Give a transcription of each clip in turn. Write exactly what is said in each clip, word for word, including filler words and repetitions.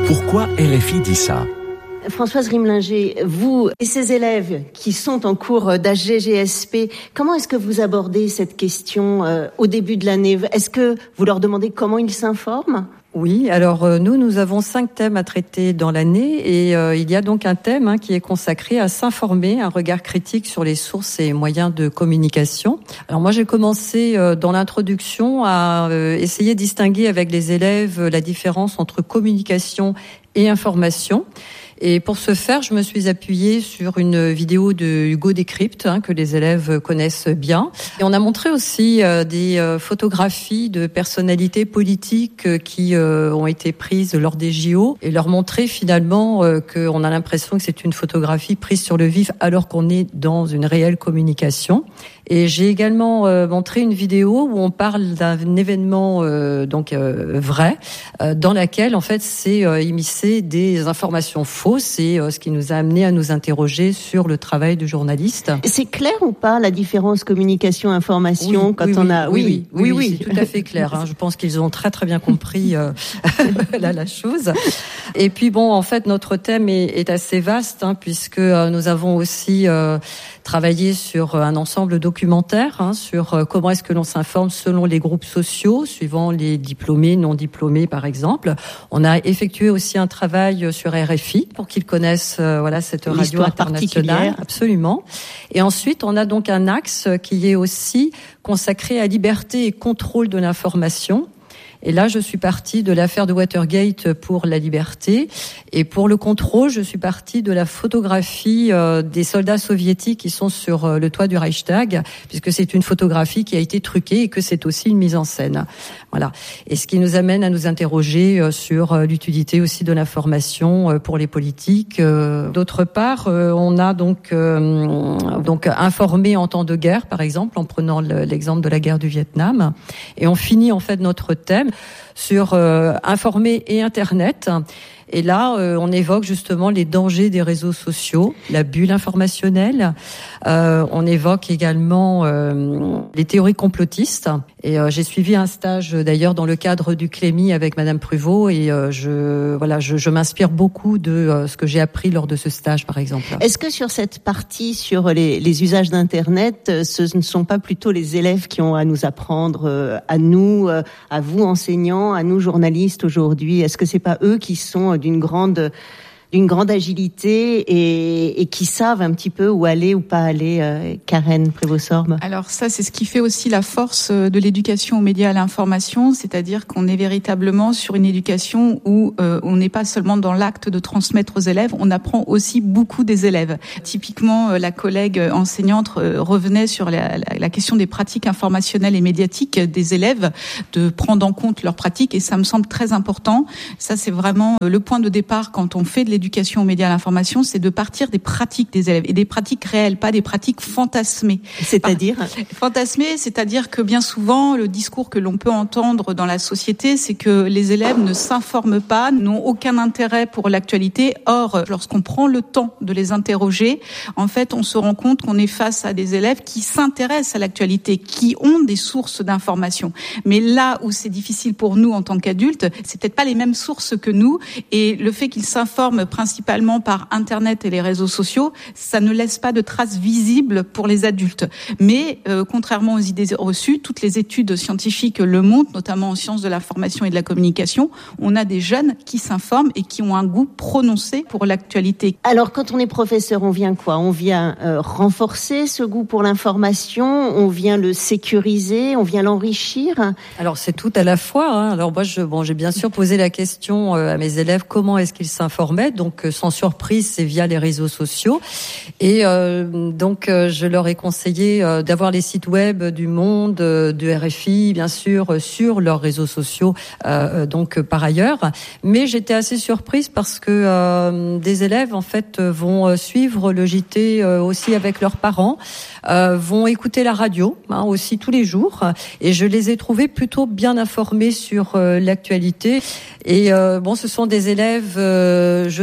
Pourquoi R F I dit ça ? Françoise Rimlinger, vous et ces élèves qui sont en cours d'H G G S P, comment est-ce que vous abordez cette question euh, au début de l'année ? Est-ce que vous leur demandez comment ils s'informent ? Oui, alors euh, nous, nous avons cinq thèmes à traiter dans l'année et euh, il y a donc un thème hein, qui est consacré à s'informer, un regard critique sur les sources et moyens de communication. Alors moi, j'ai commencé euh, dans l'introduction à euh, essayer de distinguer avec les élèves la différence entre communication et information. Et pour ce faire, je me suis appuyée sur une vidéo de Hugo Décrypte, hein, que les élèves connaissent bien. Et on a montré aussi euh, des euh, photographies de personnalités politiques euh, qui euh, ont été prises lors des J O et leur montrer finalement euh, qu'on a l'impression que c'est une photographie prise sur le vif alors qu'on est dans une réelle communication. Et j'ai également euh, montré une vidéo où on parle d'un événement euh, donc euh, vrai, euh, dans laquelle en fait c'est euh, immiscé des informations fausses et euh, ce qui nous a amené à nous interroger sur le travail du journaliste. C'est clair ou pas la différence communication-information oui, quand oui, on oui, a oui oui oui, oui, oui, oui c'est tout à fait clair. Hein. Je pense qu'ils ont très très bien compris euh, la, la chose. Et puis bon, en fait notre thème est, est assez vaste hein, puisque euh, nous avons aussi euh, travaillé sur un ensemble documentaire hein, sur euh, comment est-ce que l'on s'informe selon les groupes sociaux, suivant les diplômés, non diplômés par exemple. On a effectué aussi un travail sur R F I pour qu'ils connaissent euh, voilà cette radio L'histoire internationale, absolument. Et ensuite, on a donc un axe qui est aussi consacré à liberté et contrôle de l'information. Et là, je suis partie de l'affaire de Watergate pour la liberté. Et pour le contrôle, je suis partie de la photographie euh, des soldats soviétiques qui sont sur euh, le toit du Reichstag, puisque c'est une photographie qui a été truquée et que c'est aussi une mise en scène. Voilà. Et ce qui nous amène à nous interroger euh, sur euh, l'utilité aussi de l'information euh, pour les politiques. Euh, d'autre part, euh, on a donc euh, donc informé en temps de guerre, par exemple, en prenant le, l'exemple de la guerre du Vietnam. Et on finit en fait notre thème sur euh, informer et Internet. Et là, euh, on évoque justement les dangers des réseaux sociaux, la bulle informationnelle. Euh, on évoque également euh, les théories complotistes. Et euh, j'ai suivi un stage d'ailleurs dans le cadre du Clémy avec Madame Pruvot. Et euh, je voilà, je, je m'inspire beaucoup de euh, ce que j'ai appris lors de ce stage, par exemple. Est-ce que sur cette partie sur les, les usages d'Internet, ce ne sont pas plutôt les élèves qui ont à nous apprendre, euh, à nous, euh, à vous enseignants, à nous journalistes aujourd'hui? Est-ce que c'est pas eux qui sont d'une grande d'une grande agilité et, et qui savent un petit peu où aller ou pas aller, euh, Karen Prévost-Sorbe? Alors ça, c'est ce qui fait aussi la force de l'éducation aux médias, à l'information, c'est-à-dire qu'on est véritablement sur une éducation où euh, on n'est pas seulement dans l'acte de transmettre aux élèves, on apprend aussi beaucoup des élèves. Typiquement, euh, la collègue enseignante euh, revenait sur la, la, la question des pratiques informationnelles et médiatiques des élèves, de prendre en compte leurs pratiques, et ça me semble très important. Ça, c'est vraiment le point de départ quand on fait de l'éducation aux médias à l'information, c'est de partir des pratiques des élèves et des pratiques réelles, pas des pratiques fantasmées. C'est-à-dire fantasmées, c'est-à-dire que bien souvent le discours que l'on peut entendre dans la société, c'est que les élèves ne s'informent pas, n'ont aucun intérêt pour l'actualité. Or, lorsqu'on prend le temps de les interroger, en fait, on se rend compte qu'on est face à des élèves qui s'intéressent à l'actualité, qui ont des sources d'information. Mais là où c'est difficile pour nous en tant qu'adultes, c'est peut-être pas les mêmes sources que nous, et le fait qu'ils s'informent principalement par Internet et les réseaux sociaux, ça ne laisse pas de traces visibles pour les adultes. Mais euh, contrairement aux idées reçues, toutes les études scientifiques le montrent, notamment en sciences de l'information et de la communication, on a des jeunes qui s'informent et qui ont un goût prononcé pour l'actualité. Alors quand on est professeur, on vient quoi ? On vient euh, renforcer ce goût pour l'information, on vient le sécuriser, on vient l'enrichir ? Alors c'est tout à la fois. Hein. Alors moi, je, bon, j'ai bien sûr posé la question euh, à mes élèves, comment est-ce qu'ils s'informaient ? Donc sans surprise, c'est via les réseaux sociaux. Et euh, donc euh, je leur ai conseillé euh, d'avoir les sites web du Monde, euh, de R F I, bien sûr, euh, sur leurs réseaux sociaux. Euh, donc euh, par ailleurs, mais j'étais assez surprise parce que euh, des élèves en fait vont suivre le J T euh, aussi avec leurs parents, euh, vont écouter la radio hein, aussi tous les jours. Et je les ai trouvés plutôt bien informés sur euh, l'actualité. Et euh, bon, ce sont des élèves, euh, je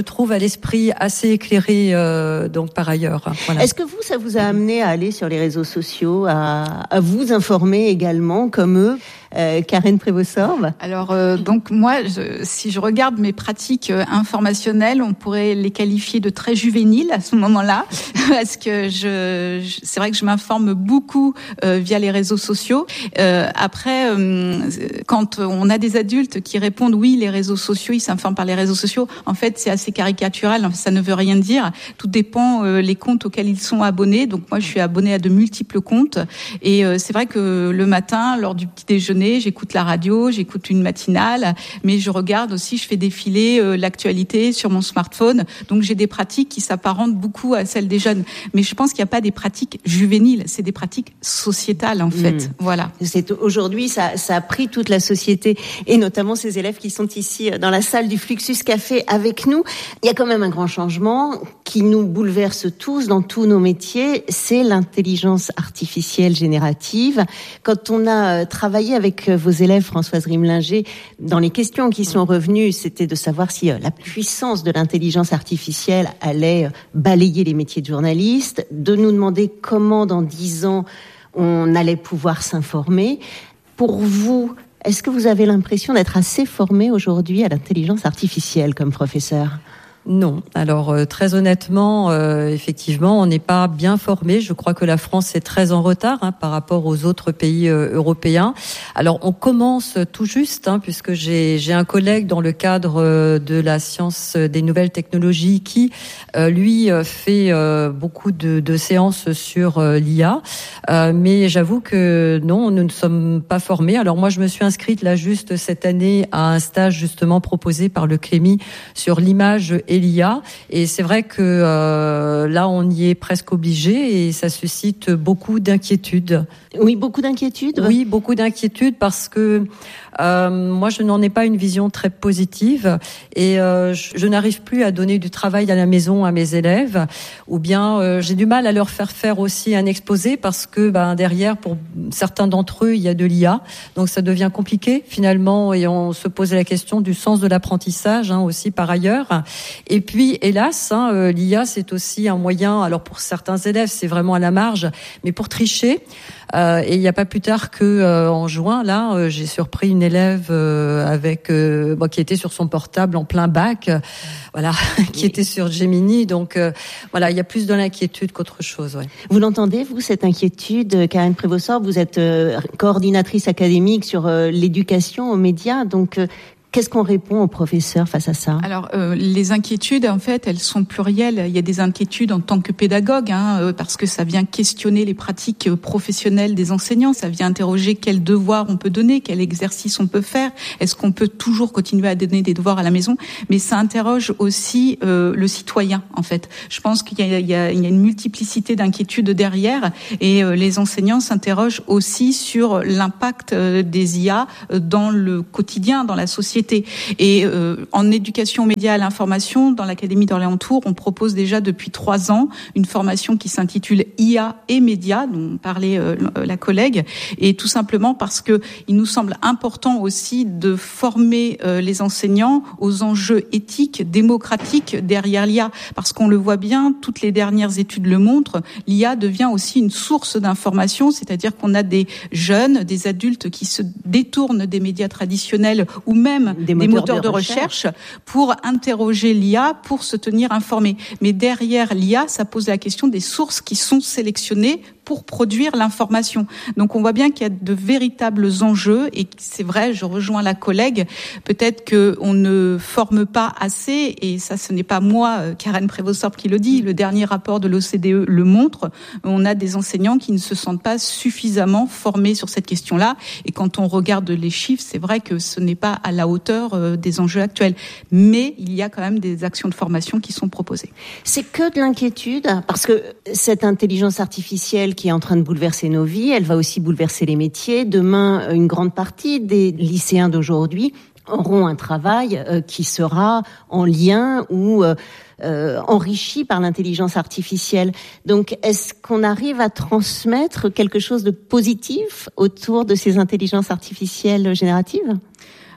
trouve, à l'esprit assez écléré, euh, donc par ailleurs. Voilà. Est-ce que vous, ça vous a amené à aller sur les réseaux sociaux, à, à vous informer également, comme eux, euh, Karen Prévost-Sorbe ? Alors, euh, donc moi, je, si je regarde mes pratiques euh, informationnelles, on pourrait les qualifier de très juvéniles à ce moment-là, parce que je, je c'est vrai que je m'informe beaucoup euh, via les réseaux sociaux. Euh, après, euh, quand on a des adultes qui répondent oui, les réseaux sociaux, ils s'informent par les réseaux sociaux, en fait, c'est assez caricatural, ça ne veut rien dire. Tout dépend euh, les comptes auxquels ils sont abonnés. Donc moi, je suis abonnée à de multiples comptes, et euh, c'est vrai que le matin, lors du petit déjeuner, j'écoute la radio, j'écoute une matinale, mais je regarde aussi, je fais défiler euh, l'actualité sur mon smartphone. Donc j'ai des pratiques qui s'apparentent beaucoup à celles des jeunes. Mais je pense qu'il n'y a pas des pratiques juvéniles, c'est des pratiques sociétales en fait. Mmh. Voilà. C'est, aujourd'hui, ça, ça a pris toute la société, et notamment ces élèves qui sont ici dans la salle du Fluxus Café avec nous. Il y a quand même un grand changement qui nous bouleverse tous dans tous nos métiers, c'est l'intelligence artificielle générative. Quand on a travaillé avec vos élèves, Françoise Rimlinger, dans les questions qui sont revenues, c'était de savoir si la puissance de l'intelligence artificielle allait balayer les métiers de journaliste, de nous demander comment dans dix ans on allait pouvoir s'informer. Pour vous, est-ce que vous avez l'impression d'être assez formé aujourd'hui à l'intelligence artificielle comme professeur ? Non. Alors euh, très honnêtement, euh, effectivement, on n'est pas bien formé. Je crois que la France est très en retard hein, par rapport aux autres pays euh, européens. Alors on commence tout juste, hein, puisque j'ai j'ai un collègue dans le cadre euh, de la science des nouvelles technologies qui, euh, lui, euh, fait euh, beaucoup de, de séances sur euh, l'I A. Euh, mais j'avoue que non, nous ne sommes pas formés. Alors moi, je me suis inscrite là juste cette année à un stage justement proposé par le Clémy sur l'image et l'I A, et c'est vrai que euh, là on y est presque obligé et ça suscite beaucoup d'inquiétudes. Oui, beaucoup d'inquiétudes. Oui, beaucoup d'inquiétudes parce que euh, moi je n'en ai pas une vision très positive et euh, je, je n'arrive plus à donner du travail à la maison à mes élèves, ou bien euh, j'ai du mal à leur faire faire aussi un exposé parce que ben derrière pour certains d'entre eux il y a de l'I A, donc ça devient compliqué finalement et on se pose la question du sens de l'apprentissage hein, aussi par ailleurs. Et puis, hélas, hein, euh, l'I A, c'est aussi un moyen, alors pour certains élèves, c'est vraiment à la marge, mais pour tricher. Euh, et il n'y a pas plus tard que euh, en juin, là, euh, j'ai surpris une élève euh, avec euh, bon, qui était sur son portable en plein bac, euh, voilà, qui était sur Gemini. Donc, euh, voilà, il y a plus de l'inquiétude qu'autre chose. Ouais. Vous l'entendez, vous, cette inquiétude, Karen Prévost-Sorbe ? Vous êtes euh, coordinatrice académique sur euh, l'éducation aux médias, donc. Euh, Qu'est-ce qu'on répond aux professeurs face à ça ? Alors, euh, les inquiétudes, en fait, elles sont plurielles. Il y a des inquiétudes en tant que pédagogue, hein, euh, parce que ça vient questionner les pratiques professionnelles des enseignants. Ça vient interroger quels devoirs on peut donner, quel exercice on peut faire. Est-ce qu'on peut toujours continuer à donner des devoirs à la maison ? Mais ça interroge aussi euh, le citoyen, en fait. Je pense qu'il y a, il y a, il y a une multiplicité d'inquiétudes derrière, et euh, les enseignants s'interrogent aussi sur l'impact euh, des I A dans le quotidien, dans la société. Et euh, en éducation aux médias et à l'information, dans l'Académie d'Orléans-Tours, on propose déjà depuis trois ans une formation qui s'intitule I A et médias, dont parlait euh, la collègue, et tout simplement parce que il nous semble important aussi de former euh, les enseignants aux enjeux éthiques, démocratiques derrière l'I A, parce qu'on le voit bien, toutes les dernières études le montrent, l'I A devient aussi une source d'information, c'est-à-dire qu'on a des jeunes, des adultes qui se détournent des médias traditionnels ou même Des moteurs, des moteurs de, de recherche. recherche pour interroger l'I A, pour se tenir informé. Mais derrière l'I A, ça pose la question des sources qui sont sélectionnées pour produire l'information. Donc on voit bien qu'il y a de véritables enjeux, et c'est vrai, je rejoins la collègue, peut-être qu'on ne forme pas assez, et ça ce n'est pas moi, Karen Prévost-Sorbe, qui le dit, le dernier rapport de l'O C D E le montre, on a des enseignants qui ne se sentent pas suffisamment formés sur cette question-là, et quand on regarde les chiffres, c'est vrai que ce n'est pas à la hauteur des enjeux actuels, mais il y a quand même des actions de formation qui sont proposées. C'est que de l'inquiétude, parce que cette intelligence artificielle qui est en train de bouleverser nos vies, elle va aussi bouleverser les métiers. Demain, une grande partie des lycéens d'aujourd'hui auront un travail euh, qui sera en lien ou euh, euh, enrichi par l'intelligence artificielle. Donc, est-ce qu'on arrive à transmettre quelque chose de positif autour de ces intelligences artificielles génératives ?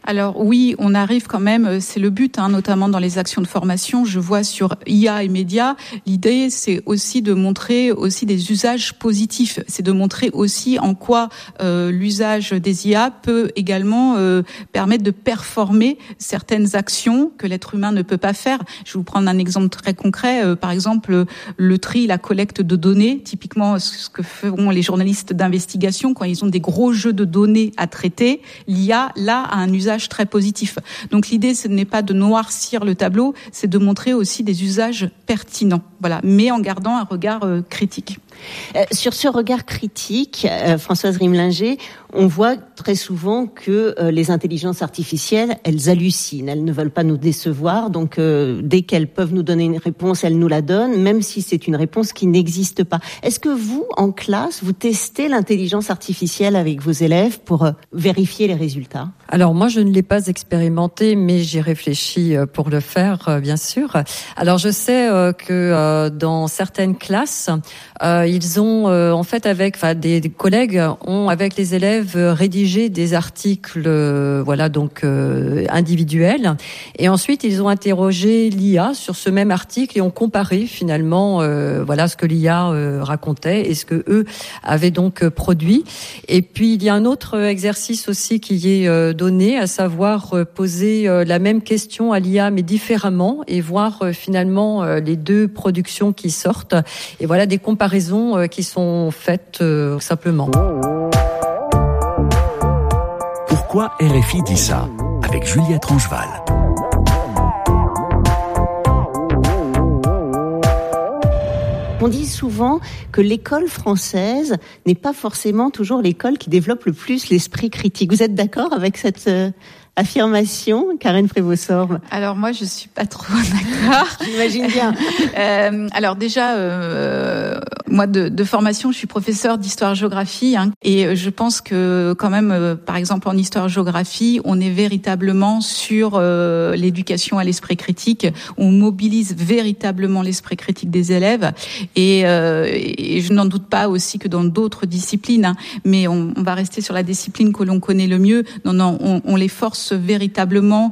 Alors oui, on arrive quand même, c'est le but, hein, notamment dans les actions de formation. Je vois sur I A et médias, l'idée c'est aussi de montrer aussi des usages positifs. C'est de montrer aussi en quoi euh, l'usage des I A peut également euh, permettre de performer certaines actions que l'être humain ne peut pas faire. Je vais vous prendre un exemple très concret. Euh, par exemple, le tri, la collecte de données, typiquement ce que feront les journalistes d'investigation quand ils ont des gros jeux de données à traiter. L'I A, là, a un usage très positif. Donc l'idée, ce n'est pas de noircir le tableau, c'est de montrer aussi des usages pertinents, voilà, mais en gardant un regard euh, critique. Euh, sur ce regard critique, euh, Françoise Rimlinger, on voit très souvent que euh, les intelligences artificielles, elles hallucinent, elles ne veulent pas nous décevoir, donc euh, dès qu'elles peuvent nous donner une réponse, elles nous la donnent, même si c'est une réponse qui n'existe pas. Est-ce que vous, en classe, vous testez l'intelligence artificielle avec vos élèves pour euh, vérifier les résultats ? Alors moi, je ne l'ai pas expérimenté, mais j'y réfléchis pour le faire, bien sûr. Alors je sais que dans certaines classes, ils ont en fait avec, enfin des, des collègues ont avec les élèves rédigé des articles, voilà donc individuels, et ensuite ils ont interrogé l'I A sur ce même article et ont comparé finalement, voilà ce que l'I A racontait et ce que eux avaient donc produit. Et puis il y a un autre exercice aussi qui est donné, à savoir poser la même question à l'I A mais différemment et voir finalement les deux productions qui sortent et voilà des comparaisons qui sont faites euh, simplement. Pourquoi R F I dit ça avec Juliette Rangeval. On dit souvent que l'école française n'est pas forcément toujours l'école qui développe le plus l'esprit critique. Vous êtes d'accord avec cette euh, affirmation, Karen Prévost-Sorbe? Alors moi, je suis pas trop d'accord. J'imagine bien. euh, alors déjà, euh, moi de, de formation, je suis professeure d'histoire-géographie, hein, et je pense que quand même, euh, par exemple en histoire-géographie, on est véritablement sur euh, l'éducation à l'esprit critique. On mobilise véritablement l'esprit critique des élèves, et, euh, et je n'en doute pas aussi que dans d'autres disciplines, hein, mais on, on va rester sur la discipline que l'on connaît le mieux. Non, non, on, on les force véritablement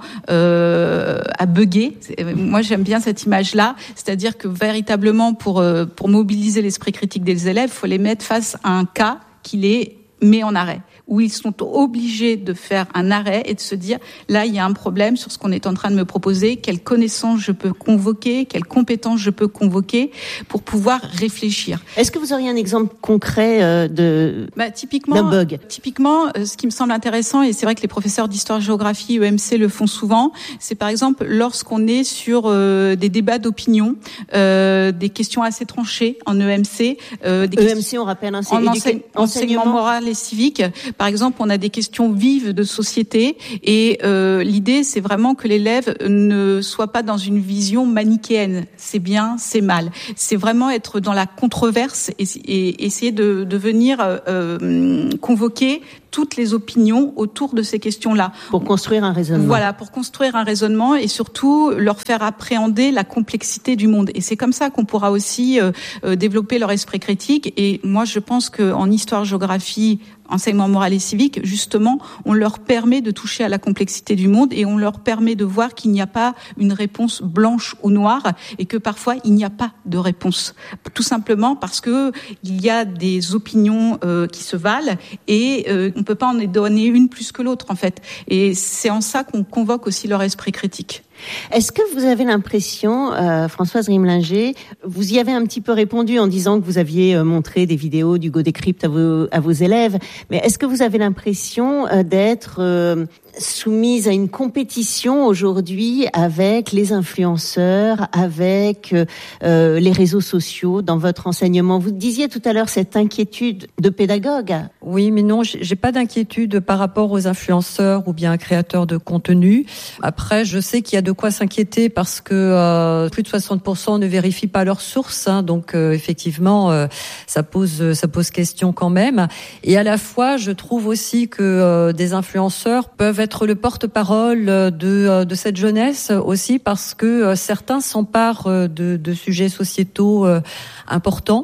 euh, à bugger. Moi, j'aime bien cette image-là, c'est-à-dire que véritablement, pour euh, pour mobiliser l'esprit critique des élèves, il faut les mettre face à un cas qui les met en arrêt, où ils sont obligés de faire un arrêt et de se dire, là, il y a un problème sur ce qu'on est en train de me proposer, quelles connaissances je peux convoquer, quelles compétences je peux convoquer pour pouvoir réfléchir. Est-ce que vous auriez un exemple concret euh, de bah, typiquement, d'un bug? Typiquement, euh, ce qui me semble intéressant, et c'est vrai que les professeurs d'histoire-géographie, E M C, le font souvent, c'est par exemple lorsqu'on est sur euh, des débats d'opinion, euh, des questions assez tranchées en E M C. Euh, des E M C, on rappelle, hein, c'est en éduca- enseigne- enseignement moral et civique. Par exemple, on a des questions vives de société et euh, l'idée, c'est vraiment que l'élève ne soit pas dans une vision manichéenne. C'est bien, c'est mal. C'est vraiment être dans la controverse et, et essayer de, de venir euh, convoquer toutes les opinions autour de ces questions-là. Pour construire un raisonnement. Voilà, pour construire un raisonnement et surtout leur faire appréhender la complexité du monde. Et c'est comme ça qu'on pourra aussi euh, euh, développer leur esprit critique. Et moi, je pense qu'en histoire-géographie, enseignement moral et civique, justement, on leur permet de toucher à la complexité du monde et on leur permet de voir qu'il n'y a pas une réponse blanche ou noire et que parfois il n'y a pas de réponse. Tout simplement parce que il y a des opinions euh, qui se valent et euh, on peut pas en donner une plus que l'autre en fait. Et c'est en ça qu'on convoque aussi leur esprit critique. Est-ce que vous avez l'impression, euh, Françoise Rimlinger, vous y avez un petit peu répondu en disant que vous aviez euh, montré des vidéos d'Hugo Décrypte à vos, à vos élèves, mais est-ce que vous avez l'impression euh, d'être euh, soumise à une compétition aujourd'hui avec les influenceurs, avec euh, les réseaux sociaux dans votre enseignement? Vous disiez tout à l'heure cette inquiétude de pédagogue. Oui, mais non, j'ai pas d'inquiétude par rapport aux influenceurs ou bien créateurs de contenu. Après, je sais qu'il y a de quoi s'inquiéter parce que euh, plus de soixante pour cent ne vérifient pas leurs sources, hein, donc euh, effectivement, euh, ça pose ça pose question quand même. Et à la fois, je trouve aussi que euh, des influenceurs peuvent être le porte-parole de de cette jeunesse aussi parce que euh, certains s'emparent de, de sujets sociétaux euh, importants.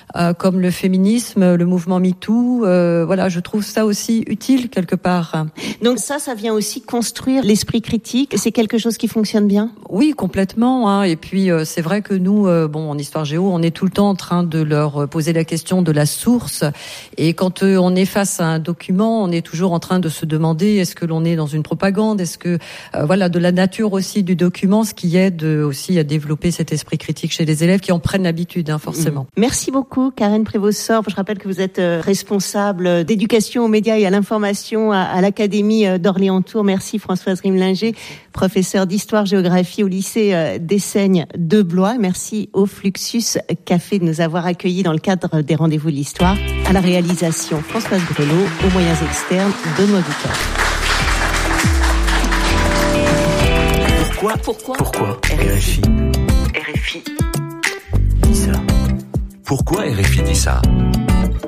euh, comme le féminisme, le mouvement MeToo. Euh, voilà, je trouve ça aussi utile quelque part. Donc ça, ça vient aussi construire l'esprit critique. C'est quelque chose qui fonctionne bien? Oui, complètement. Hein. Et puis euh, c'est vrai que nous, euh, bon, en histoire géo, on est tout le temps en train de leur poser la question de la source. Et quand euh, on est face à un document, on est toujours en train de se demander est-ce que l'on est dans une propagande, est-ce que euh, voilà, de la nature aussi du document, ce qui aide aussi à développer cet esprit critique chez les élèves qui en prennent l'habitude, hein, forcément. Merci beaucoup, Karen Prévost-Sorbe. Je rappelle que vous êtes responsable d'éducation aux médias et à l'information à, à l'Académie d'Orléans-Tours. Merci Françoise Rimlinger, professeure d'histoire-géographie au lycée d'Essaignes de Blois. Merci au Fluxus Café de nous avoir accueillis dans le cadre des Rendez-vous de l'Histoire. À la réalisation, Françoise Grelot, aux moyens externes, Benoît Boucard. Pourquoi Pourquoi Pourquoi R F I R F I dit ça Pourquoi R F I dit ça